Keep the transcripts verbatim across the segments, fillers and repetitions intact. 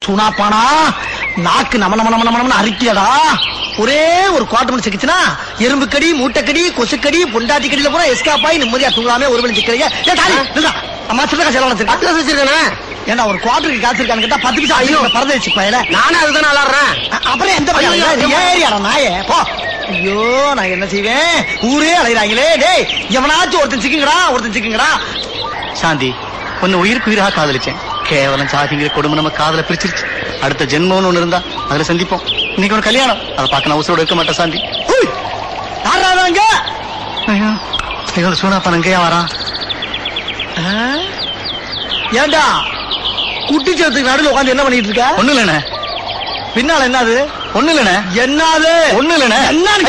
சூனாப்பானா நாக்கு நம நம நம நம அரிக்கியடா. ஒரே ஒரு குவார்டர் மணி சிக்கிச்சுனா எறும்பு கடி, மூட்டைக்கடி, கொசுக்கடி, பொண்டாட்டி கடியில கூட எஸ்காப் ஆகி நிம்மதியா தூங்காம ஒரு மணி சிக்கிறீங்க. அம்மா சின்ன செலவு வச்சிருக்கேன். ஏன்னா ஒரு குவார்டருக்கு காத்திருக்கான்னு கேட்டா பத்து நிமிஷம் ஐயோ பறந்து வச்சு பையல நானும் அதுதான் விளாடுறேன். அப்புறம் எந்த ஏரியாடா நாயே போ. ஐயோ நான் என்ன செய்வேன், ஊரே அலைகிறாங்களே. டேய் எவனாச்சும் ஒருத்தன் சிக்குங்கடா, ஒருத்தன் சிக்குங்கடா. சாந்தி ஒன்னு உயிருக்கு உயிராக காதலிச்சேன். கேவலம் சாதிங்கிற கொடுமை நம்ம காதல பிரிச்சிருச்சு. அடுத்த ஜென்மம்னு ஒண்ணு இருந்தா அதுல சந்திப்போம். இன்னைக்கு ஒரு கல்யாணம், அதை பார்க்க நான் உசுரோட இருக்க மாட்டேன் சாந்தி. யாராங்க ஐயோ சூனாப்பா அங்கேயா வரான்? ஏண்டா குட்டிச்சத்துக்கு நடுவில் உட்காந்து என்ன பண்ணிட்டு இருக்க? ஒண்ணு இல்லண்ணே. பின்னால என்னது? ஒண்ணு இல்லண்ணே. என்னது? ஒண்ணு இல்லண்ணே.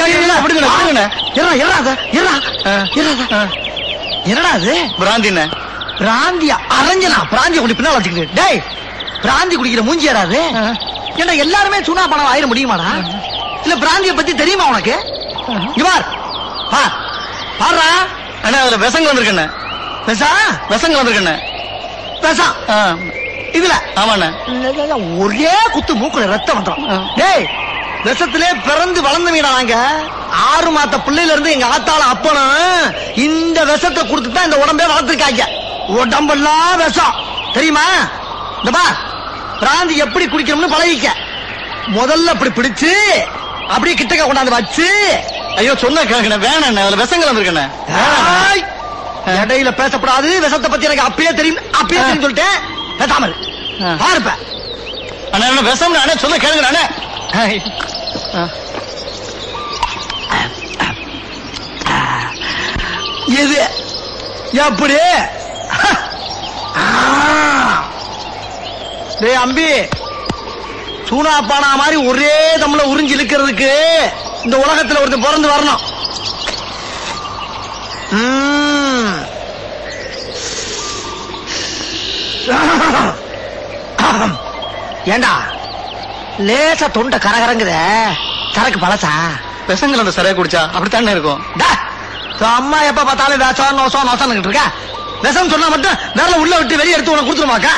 என்னடா அது? பிராந்திண்ணே. பிராந்தியா? அரஞ்சனா பிராந்திய குடி பின்னால வச்சுக்கிட்டு. டேய் பிராந்தி குடிக்கிற மூஞ்சி யாராது? ஏன்னா எல்லாருமே சூனா பணம் ஆயிர முடியுமாடா? இல்ல பிராந்திய பத்தி தெரியுமா உனக்கு? பார் பாரா அண்ணா அதுல விஷங்கள் வந்திருக்கண்ணே. விஷா விஷங்கள் வந்திருக்கண்ணே. விஷம் இதுல? ஆமாண்ணே. ஒரே குத்து மூக்குல ரத்தம் வந்துடும். டேய் விஷத்திலே பிறந்து வளர்ந்த வீடா நாங்க. ஆறு மாத்த பிள்ளையில இருந்து எங்க ஆத்தால அப்பனும் இந்த விஷத்தை கொடுத்துதான் இந்த உடம்பே வளர்த்துருக்காங்க. உடம்பெல்லாம் விஷம் தெரியுமா? இந்த பா பிராந்தி எப்படி குடிக்கணும்னு பழகிக்க. முதல்ல அப்படி பிடிச்சு அப்படியே கிட்டக்க கொண்டாந்து வச்சு. ஐயோ சொன்ன கேட்கணும் வேணாண்ணே, அதுல விஷங்கள் வந்திருக்கண்ணே. இடையில பேசப்படாது. விஷத்தை பத்தி எனக்கு அப்பயே தெரியும், அப்பயே தெரியும் சொல்லிட்டேன். பேசாமல் பாருப்ப அண்ணா என்ன விஷம் அண்ணே, சொல்ல கேளுங்க அண்ணே. எது எப்படி? டேய் அம்பி, சூனா பானா மாதிரி ஒரே தம்ல உறிஞ்சி இழுக்கிறதுக்கு இந்த உலகத்துல ஒருத்தர் பிறந்து வரணும். ஏண்டா லேசா தொண்டை கரகரங்குத, சரக்கு பழசா? விஷங்கள் அந்த சரியா குடிச்சா அப்படித்தானே இருக்கும். அம்மா எப்ப பார்த்தாலும் வேஷம் நோசம் நோசம் இருக்க. விஷம் சொன்னா மட்டும் வேற உள்ள விட்டு வெளியே எடுத்து உனக்கு கொடுத்துருமாக்கா?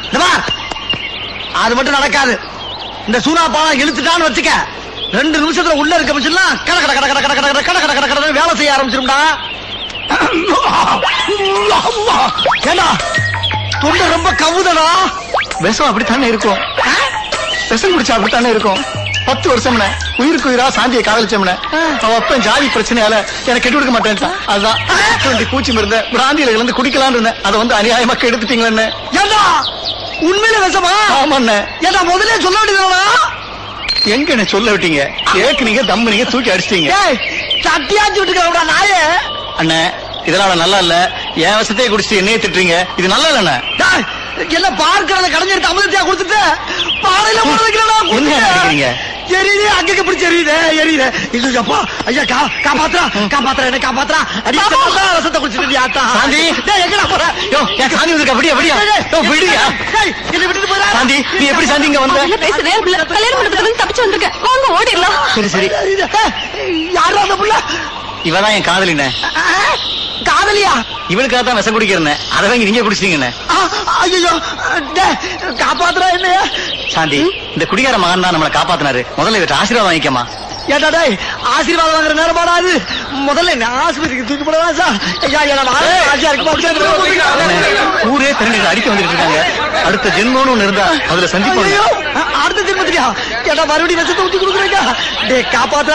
அது மட்டும் நடக்காது. இந்த சூனா பாலம் இழுத்துட்டான்னு வச்சுக்க, ரெண்டு நிமிஷத்துல உள்ள இருக்க மிஷின்லாம் கட கட கட கட கட கட கட கட கட கட வேலை செய்ய ஆரம்பிச்சிரும்டா. ஏண்டா தொண்டை ரொம்ப கவுதடா. விஷம் அப்படித்தானே இருக்கும். விஷம் குடிச்சா அப்படித்தானே இருக்கும். பத்து வருஷம்னே உயிருக்கு உயிரா சாந்தியை காதலிச்சோம்னே. அவ அப்ப ஜாதி பிரச்சனையால எனக்கு கெட்டு கொடுக்க மாட்டேன்ட்டான். அதுதான் பூச்சி மருந்த பிராந்தியில இருந்து குடிக்கலான்னு இருந்தேன். அதை வந்து அநியாயமா எடுத்துட்டீங்களே. ஏண்டா உண்மையில விஷமா? ஆமாண்ணே. ஏண்டா முதலே சொல்ல வேண்டியதுனா? எங்க என்ன சொல்ல விட்டீங்க? ஏக்குனீங்க தம்பு நீங்க தூக்கி அடிச்சிட்டீங்க. சட்டியாச்சு விட்டுக்கா நாயே. அண்ணே இதெல்லாம் நல்லா இல்ல. என் விஷத்தையே குடிச்சிட்டு என்னையே திட்டுறீங்க, இது நல்லா இல்லண்ணே. எல்லாம் பார்க்கறத கடைஞ்சிட்டு அமிர்தத்தையா கொடுத்துட்டு பாறையில போடுறீங்க. எரியுது அங்க பிடிச்சி எரியுது எரியுது. இல்லப்பா ஐயா கா காப்பாத்துறா காப்பாத்துறா என்ன காப்பாத்துறா. அடி ரசத்தை குடிச்சிட்டு ஆத்தா சாந்தி எங்கடா போற? சாந்தி வந்து அப்படியே அப்படியா விடுயா. என்ன விட்டுட்டு போறா? சாந்தி நீ எப்படி சாந்தி இங்க வந்த? பேசுறேன் கல்யாணம் மண்டபத்துல தப்பிச்சு வந்திருக்கேன். வாங்க ஓடிடலாம். சரி சரி. யாரா அந்த புள்ள? இவதான் என் காதலினே. காதலியா? இவனுக்காக தான் விஷம் குடிக்கிறேன். அதை வாங்கி நீங்க குடிச்சிட்டீங்கண்ணே. ஐயோ காப்பாத்துறா என்னையா? சாந்தி இந்த குடிகார மகன் தான் நம்மளை காப்பாத்தினாரு. முதல்ல இவற்றை ஆசீர்வாதம் வாங்கிக்கமா. ஏடா டேய் ஆசீர்வாதம் வாங்குற நேரம் பாடாது. முதல்ல என்ன ஆஸ்பத்திரிக்கு தூக்கி போடலாம் சார். ஊரே திரண்டு அடிக்க வந்துட்டு இருக்காங்க. அடுத்த ஜென்மம்னு ஒண்ணு இருந்தா அதுல சந்திப்போம். அடுத்த ஜென்மத்திரியா? ஏடா மறுபடியும் விஷத்தை ஊத்தி கொடுக்குறீங்க. டே காப்பாத்து.